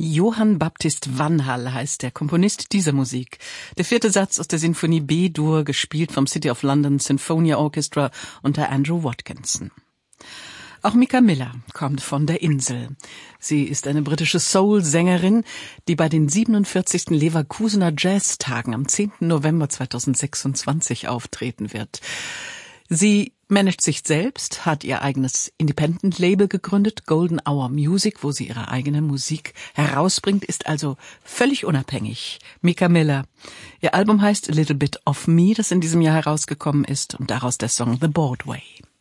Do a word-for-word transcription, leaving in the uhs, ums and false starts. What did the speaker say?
Johann Baptist Vanhal heißt der Komponist dieser Musik. Der vierte Satz aus der Sinfonie B-Dur, gespielt vom City of London Sinfonia Orchestra unter Andrew Watkinson. Auch Mika Miller kommt von der Insel. Sie ist eine britische Soul-Sängerin, die bei den siebenundvierzigsten Leverkusener Jazztagen am zehnten November zweitausendsechsundzwanzig auftreten wird. Sie managt sich selbst, hat ihr eigenes Independent-Label gegründet, Golden Hour Music, wo sie ihre eigene Musik herausbringt, ist also völlig unabhängig. Mika Miller. Ihr Album heißt A Little Bit of Me, das in diesem Jahr herausgekommen ist, und daraus der Song The Broadway.